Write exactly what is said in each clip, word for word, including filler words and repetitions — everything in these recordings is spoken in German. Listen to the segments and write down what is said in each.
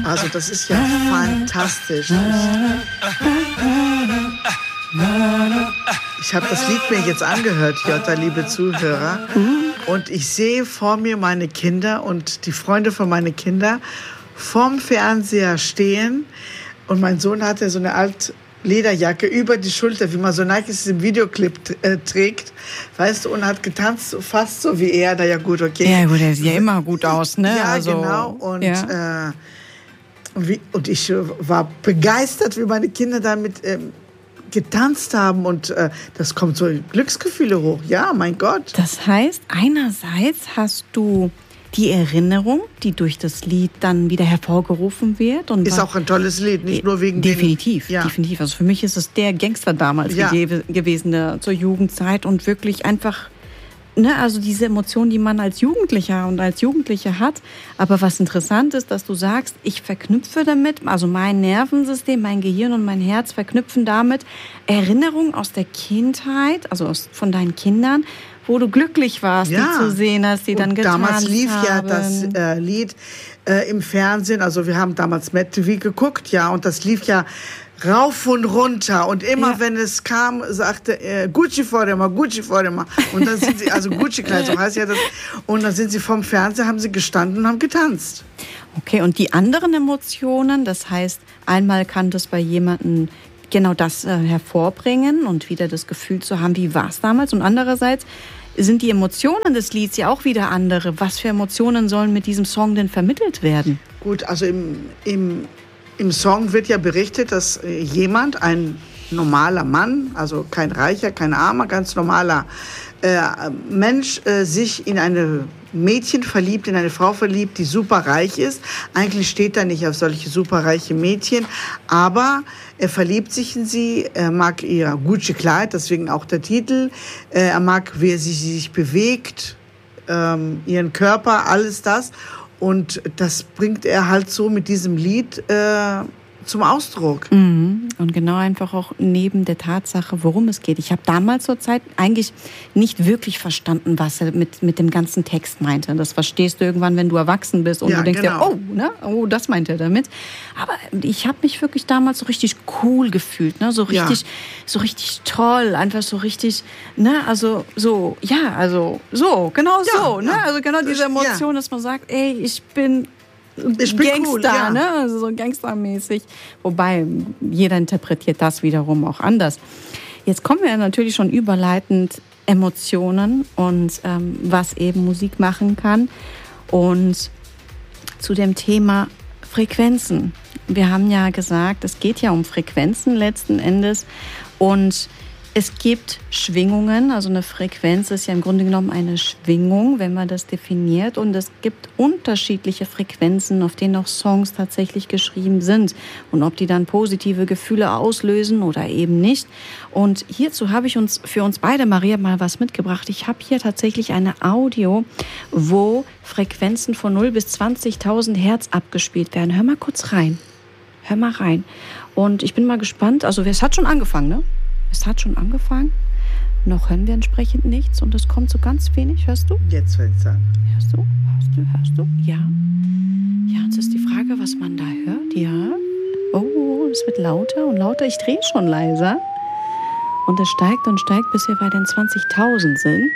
Also das ist ja fantastisch. Ich habe das Lied mir jetzt angehört, Jota, liebe Zuhörer. Und ich sehe vor mir meine Kinder und die Freunde von meinen Kindern vorm Fernseher stehen. Und mein Sohn hatte so eine alte Lederjacke über die Schulter, wie man so Nikes im Videoclip äh, trägt, weißt du, und hat getanzt, fast so wie er. Na ja, gut, okay. Ja, gut, er sieht ja immer gut aus, ne? Ja, also, genau. Und, ja. äh, und, wie, und ich war begeistert, wie meine Kinder damit ähm, getanzt haben. Und äh, das kommt so Glücksgefühle hoch. Ja, mein Gott. Das heißt, einerseits hast du die Erinnerung, die durch das Lied dann wieder hervorgerufen wird. Und ist auch ein tolles Lied, nicht nur wegen Definitiv, den, ja. definitiv. Also für mich ist es der Gangster damals ja. ge- gewesen der, zur Jugendzeit und wirklich einfach, ne, also diese Emotionen, die man als Jugendlicher und als Jugendliche hat. Aber was interessant ist, dass du sagst, ich verknüpfe damit, also mein Nervensystem, mein Gehirn und mein Herz verknüpfen damit Erinnerungen aus der Kindheit, also aus, von deinen Kindern, wo du glücklich warst, ja. die zu sehen, dass die dann getanzt haben. Damals lief haben. ja das äh, Lied äh, im Fernsehen, also wir haben damals Mad T V geguckt, ja, und das lief ja rauf und runter und immer ja. wenn es kam, sagte äh, Gucci vor dem Mal, Gucci vor dem Mal und dann sind sie, also Gucci-Kleid, so heißt ja das, und dann sind sie vom Fernseher, haben sie gestanden und haben getanzt. Okay, und die anderen Emotionen, das heißt, einmal kann das bei jemandem genau das äh, hervorbringen und wieder das Gefühl zu haben, wie war es damals, und andererseits sind die Emotionen des Lieds ja auch wieder andere. Was für Emotionen sollen mit diesem Song denn vermittelt werden? Gut, also im, im, im Song wird ja berichtet, dass jemand, ein normaler Mann, also kein Reicher, kein Armer, ganz normaler äh, Mensch, äh, sich in eine Mädchen verliebt, in eine Frau verliebt, die super reich ist. Eigentlich steht er nicht auf solche superreiche Mädchen, aber er verliebt sich in sie, er mag ihr Gucci-Kleid, deswegen auch der Titel, er mag, wie sie sich bewegt, ähm, ihren Körper, alles das. Und das bringt er halt so mit diesem Lied äh, zum Ausdruck. Mhm. Und genau einfach auch neben der Tatsache, worum es geht. Ich habe damals zur Zeit eigentlich nicht wirklich verstanden, was er mit, mit dem ganzen Text meinte. Das verstehst du irgendwann, wenn du erwachsen bist und ja, du denkst genau. dir, oh, ne? oh, das meint er damit. Aber ich habe mich wirklich damals so richtig cool gefühlt, ne? so richtig, ja. so richtig toll, einfach so richtig, ne? also so, ja, also so, genau ja, so, ne? also genau diese Emotion, ja. dass man sagt, ey, ich bin Ich bin Gangster, cool, ja. ne? Also so gangstermäßig. Wobei, jeder interpretiert das wiederum auch anders. Jetzt kommen wir natürlich schon überleitend Emotionen und ähm, was eben Musik machen kann. Und zu dem Thema Frequenzen. Wir haben ja gesagt, es geht ja um Frequenzen letzten Endes. Und es gibt Schwingungen, also eine Frequenz ist ja im Grunde genommen eine Schwingung, wenn man das definiert. Und es gibt unterschiedliche Frequenzen, auf denen auch Songs tatsächlich geschrieben sind. Und ob die dann positive Gefühle auslösen oder eben nicht. Und hierzu habe ich uns für uns beide, Maria, mal was mitgebracht. Ich habe hier tatsächlich eine Audio, wo Frequenzen von null bis zwanzigtausend Hertz abgespielt werden. Hör mal kurz rein. Hör mal rein. Und ich bin mal gespannt. Also es hat schon angefangen, ne? Es hat schon angefangen. Noch hören wir entsprechend nichts und es kommt so ganz wenig. Hörst du? Jetzt fängt es an. Hörst du? Hörst du? Hörst du? Ja. Ja, jetzt ist die Frage, was man da hört. Ja. Oh, es wird lauter und lauter. Ich drehe schon leiser. Und es steigt und steigt, bis wir bei den zwanzigtausend sind.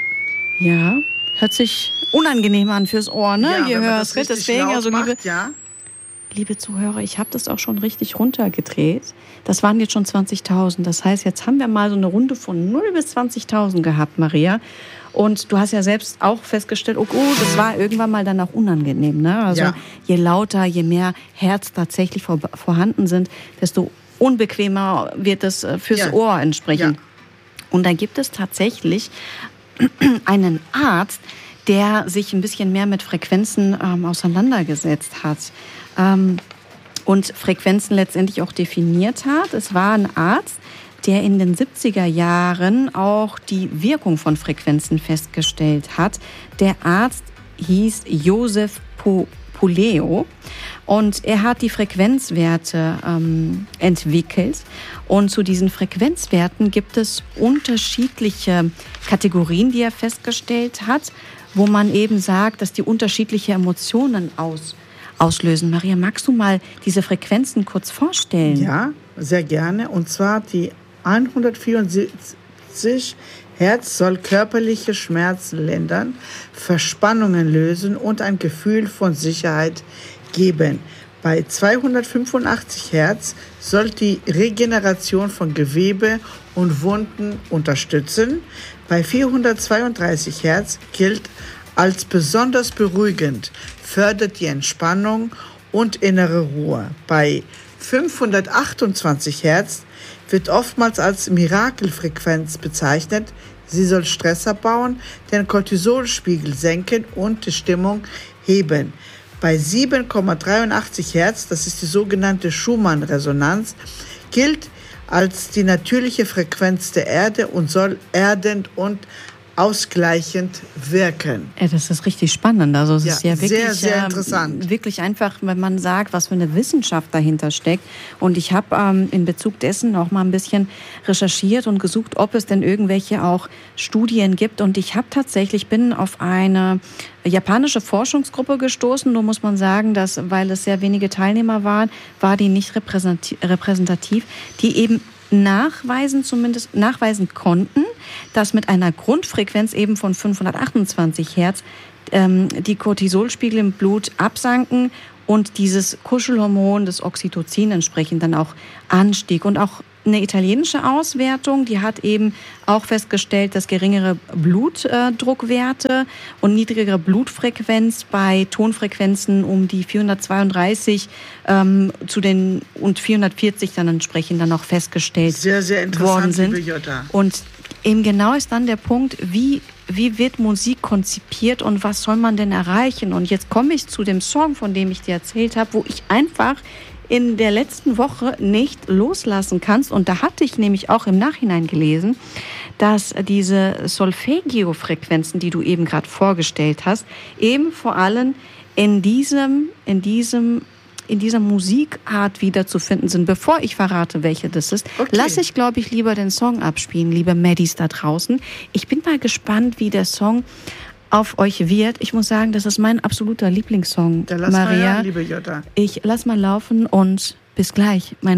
Ja. Hört sich unangenehm an fürs Ohr, ne? Ja, Je höher es wird. Deswegen, also liebe, macht, ja. liebe Zuhörer, ich habe das auch schon richtig runtergedreht. Das waren jetzt schon zwanzigtausend. Das heißt, jetzt haben wir mal so eine Runde von null bis zwanzigtausend gehabt, Maria. Und du hast ja selbst auch festgestellt, oh, oh das war irgendwann mal dann auch unangenehm. Ne? Also ja. je lauter, je mehr Herz tatsächlich vor, vorhanden sind, desto unbequemer wird es fürs ja. Ohr entsprechend. Ja. Und da gibt es tatsächlich einen Arzt, der sich ein bisschen mehr mit Frequenzen ähm, auseinandergesetzt hat. Ähm, und Frequenzen letztendlich auch definiert hat. Es war ein Arzt, der in den siebziger Jahren auch die Wirkung von Frequenzen festgestellt hat. Der Arzt hieß Joseph Puleo und er hat die Frequenzwerte ähm, entwickelt. Und zu diesen Frequenzwerten gibt es unterschiedliche Kategorien, die er festgestellt hat, wo man eben sagt, dass die unterschiedliche Emotionen aus auslösen. Maria, magst du mal diese Frequenzen kurz vorstellen? Ja, sehr gerne. Und zwar die hundertvierundsiebzig Hertz soll körperliche Schmerzen lindern, Verspannungen lösen und ein Gefühl von Sicherheit geben. Bei zweihundertfünfundachtzig Hertz soll die Regeneration von Gewebe und Wunden unterstützen. Bei vierhundertzweiunddreißig Hertz gilt als besonders beruhigend, fördert die Entspannung und innere Ruhe. Bei fünfhundertachtundzwanzig Hertz wird oftmals als Mirakelfrequenz bezeichnet. Sie soll Stress abbauen, den Cortisolspiegel senken und die Stimmung heben. Bei sieben Komma dreiundachtzig Hertz, das ist die sogenannte Schumann-Resonanz, gilt als die natürliche Frequenz der Erde und soll erdend und ausgleichend wirken. Ja, das ist richtig spannend. Also es ja, ist ja wirklich, sehr, sehr interessant. Äh, wirklich einfach, wenn man sagt, was für eine Wissenschaft dahinter steckt. Und ich habe ähm, in Bezug dessen auch mal ein bisschen recherchiert und gesucht, ob es denn irgendwelche auch Studien gibt. Und ich habe tatsächlich, bin auf eine japanische Forschungsgruppe gestoßen. Nur muss man sagen, dass, weil es sehr wenige Teilnehmer waren, war die nicht repräsentativ, die eben nachweisen, zumindest nachweisen konnten, dass mit einer Grundfrequenz eben von fünfhundertachtundzwanzig Hertz ähm, die Cortisolspiegel im Blut absanken und dieses Kuschelhormon, das Oxytocin, entsprechend dann auch anstieg. Und auch eine italienische Auswertung, die hat eben auch festgestellt, dass geringere Blutdruckwerte und niedrigere Blutfrequenz bei Tonfrequenzen um die vierhundertzweiunddreißig ähm, zu den und vierhundertvierzig dann entsprechend dann auch festgestellt sehr, sehr interessant, worden sind. Liebe Jutta. Und eben genau ist dann der Punkt, wie Wie wird Musik konzipiert und was soll man denn erreichen? Und jetzt komme ich zu dem Song, von dem ich dir erzählt habe, wo ich einfach in der letzten Woche nicht loslassen kannst. Und da hatte ich nämlich auch im Nachhinein gelesen, dass diese Solfeggio-Frequenzen, die du eben gerade vorgestellt hast, eben vor allem in diesem, in diesem in dieser Musikart wiederzufinden sind. Bevor ich verrate, welche das ist, okay, lasse ich, glaube ich, lieber den Song abspielen, liebe Maddies da draußen. Ich bin mal gespannt, wie der Song auf euch wird. Ich muss sagen, das ist mein absoluter Lieblingssong, Dann lass Maria. Mal hören, liebe Jutta. Ich lass mal laufen und bis gleich. Mein